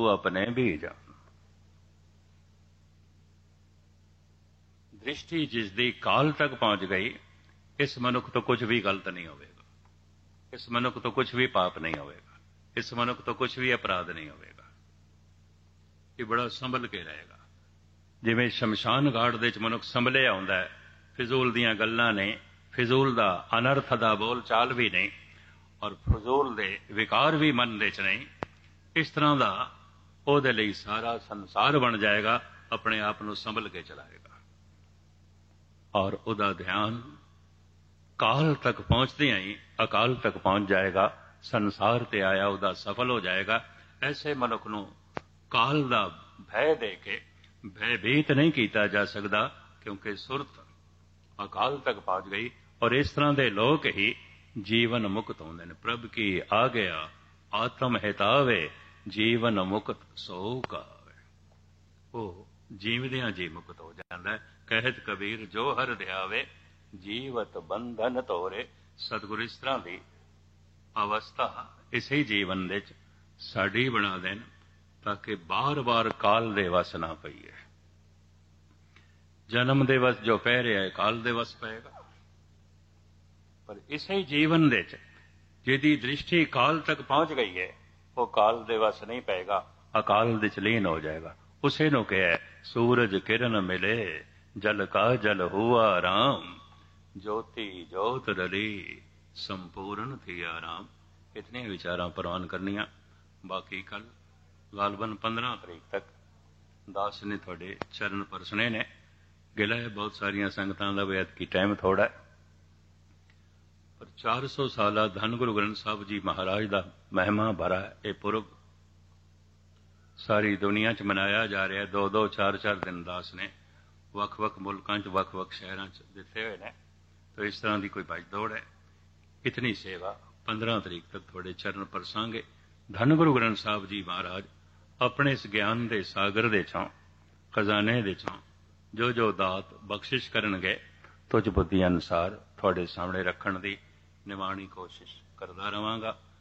ਤੂੰ ਆਪਣੇ ਬੀਜ। ਦ੍ਰਿਸ਼ਟੀ ਜਿਸ ਦੀ ਕਾਲ ਤੱਕ ਪਹੁੰਚ ਗਈ, ਇਸ ਮਨੁੱਖ ਤੋਂ ਕੁਝ ਵੀ ਗਲਤ ਨਹੀਂ ਹੋਵੇਗਾ, ਇਸ ਮਨੁੱਖ ਤੋਂ ਕੁਝ ਵੀ ਪਾਪ ਨਹੀਂ ਹੋਵੇਗਾ, ਇਸ ਮਨੁੱਖ ਤੋਂ ਕੁਝ ਵੀ ਅਪਰਾਧ ਨਹੀਂ ਹੋਵੇਗਾ। ਇਹ ਬੜਾ ਸੰਭਲ ਕੇ ਰਹੇਗਾ। ਜਿਵੇਂ ਸ਼ਮਸ਼ਾਨ ਘਾਟ ਦੇ ਵਿੱਚ ਮਨੁੱਖ ਸੰਭਲਿਆ ਹੁੰਦਾ ਹੈ, ਫਿਜ਼ੂਲ ਦੀਆਂ ਗੱਲਾਂ ਨੇ, ਫਿਜ਼ੂਲ ਦਾ ਅਨਰਥ ਦਾ ਬੋਲ ਚਾਲ ਵੀ ਨਹੀਂ, ਔਰ ਫਿਜ਼ੂਲ ਦੇ ਵਿਕਾਰ ਵੀ ਮਨ ਦੇ 'ਚ ਨਹੀਂ। ਇਸ ਤਰ੍ਹਾਂ ਦਾ ਉਹਦੇ ਲਈ ਸਾਰਾ ਸੰਸਾਰ ਬਣ ਜਾਏਗਾ, ਆਪਣੇ ਆਪ ਨੂੰ ਸੰਭਲ ਕੇ ਚਲਾਏਗਾ, ਔਰ ਉਹਦਾ ਧਿਆਨ ਕਾਲ ਤੱਕ ਪਹੁੰਚਦਿਆਂ ਹੀ ਅਕਾਲ ਤੱਕ ਪਹੁੰਚ ਜਾਏਗਾ। ਸੰਸਾਰ ਤੇ ਆਇਆ ਉਹਦਾ ਸਫਲ ਹੋ ਜਾਏਗਾ। ਐਸੇ ਮਨੁੱਖ ਨੂੰ ਕਾਲ ਦਾ ਭੈ ਦੇ ਕੇ ਭੈਭੀਤ ਨਹੀਂ ਕੀਤਾ ਜਾ ਸਕਦਾ, ਕਿਉਂਕਿ ਸੁਰਤ ਅਕਾਲ ਤੱਕ ਪਹੁੰਚ ਗਈ। ਔਰ ਇਸ ਤਰ੍ਹਾਂ ਦੇ ਲੋਕ ਹੀ ਜੀਵਨ ਮੁਕਤ ਹੁੰਦੇ ਨੇ। ਪ੍ਰਭ ਕੀ ਆ ਗਿਆ ਆਤਮ ਹਿਤਾਵੇ, ਜੀਵਨ ਮੁਕਤ ਸੋ ਕਾਵੇ। ਉਹ ਜੀਵਦਿਆਂ ਜੀ ਮੁਕਤ ਹੋ ਜਾਂਦਾ। ਕਹਿਤ ਕਬੀਰ ਜੋ ਹਰ ਧਿਆਵੇ, ਜੀਵਤ ਬੰਧਨ ਤੋਰੇ। ਸਤਿਗੁਰੂ ਇਸ ਤਰ੍ਹਾਂ ਦੀ ਅਵਸਥਾ ਇਸੇ ਜੀਵਨ ਵਿੱਚ ਸਾਡੀ ਬਣਾ ਦੇਣ, ਤਾਂ ਕਿ ਬਾਰ-ਬਾਰ ਕਾਲ ਦੇ ਵਸ ਨਾ ਪਈਏ। ਜਨਮ ਦੇ ਵਸ ਜੋ ਪੈ ਰਿਹਾ ਹੈ, ਕਾਲ ਦੇ ਵਸ ਪਏਗਾ। ਪਰ ਇਸੇ ਜੀਵਨ ਦੇ ਵਿੱਚ ਜਿਹਦੀ ਦ੍ਰਿਸ਼ਟੀ ਕਾਲ ਤੱਕ ਪਹੁੰਚ ਗਈ ਹੈ, ਉਹ ਕਾਲ ਦੇ ਵਸ ਨਹੀਂ ਪਏਗਾ, ਅਕਾਲ ਵਿੱਚ ਲੀਨ ਹੋ ਜਾਏਗਾ। ਉਸੇ ਨੂੰ ਕਿਹਾ ਸੂਰਜ ਕਿਰਨ ਮਿਲੇ, ਜਲ ਕਾ ਜਲ ਹੁਆ ਰਾਮ, ਜੋਤੀ ਜੋਤ ਰਲੀ, ਸੰਪੂਰਨ ਥੀ ਆਰਾਮ। ਇਤਨੀਆਂ ਵਿਚਾਰਾਂ ਪ੍ਰਵਾਨ ਕਰਨੀਆਂ। ਬਾਕੀ ਕੱਲ ਗਾਲਬਨ 15 ਤਰੀਕ ਤੱਕ ਦਾਸ ਨੇ ਤੁਹਾਡੇ ਚਰਨ ਪਰਸਣੇ ਨੇ। ਗਿਲਾ ਹੈ ਬਹੁਤ ਸਾਰੀਆਂ ਸੰਗਤਾਂ ਦਾ ਵੀ ਐਤਕੀ ਟਾਈਮ ਥੋੜ੍ਹਾ ਹੈ, ਪਰ 400 ਸਾਲਾ ਧੰਨ ਗੁਰੂ ਗ੍ਰੰਥ ਸਾਹਿਬ ਜੀ ਮਹਾਰਾਜ ਦਾ ਮਹਿਮਾ ਭਰਾ ਇਹ ਪੁਰਬ ਸਾਰੀ ਦੁਨੀਆ 'ਚ ਮਨਾਇਆ ਜਾ ਰਿਹਾ। 2-2, 4-4 ਦਿਨ ਦਾਸ ਨੇ ਵੱਖ-ਵੱਖ ਮੁਲਕਾਂ 'ਚ ਵੱਖ-ਵੱਖ ਸ਼ਹਿਰਾਂ 'ਚ ਦਿੱਤੇ ਹੋਏ ਨੇ। ਤਾਂ ਇਸ ਤਰ੍ਹਾਂ ਦੀ ਕੋਈ ਭੱਜ ਦੌੜ ਹੈ। ਇਤਨੀ ਸੇਵਾ 15 ਤਰੀਕ ਤੱਕ ਤੁਹਾਡੇ ਚਰਨ ਪਰਸਾਂਗੇ। ਧੰਨ ਗੁਰੂ ਗ੍ਰੰਥ ਸਾਹਿਬ ਜੀ ਮਹਾਰਾਜ ਆਪਣੇ ਇਸ ਗਿਆਨ ਦੇ ਸਾਗਰ ਦੇ ਚੋਂ, ਖਜ਼ਾਨੇ ਦੇ ਚੋਂ ਜੋ ਜੋ ਦਾਤ ਬਖਸ਼ਿਸ਼ ਕਰਨਗੇ, ਤੁਝ ਬੁੱਧੀ ਅਨੁਸਾਰ ਤੁਹਾਡੇ ਸਾਹਮਣੇ ਰੱਖਣ ਦੀ ਨਿਮਾਣੀ ਕੋਸ਼ਿਸ਼ ਕਰਦਾ ਰਹਾਂਗਾ।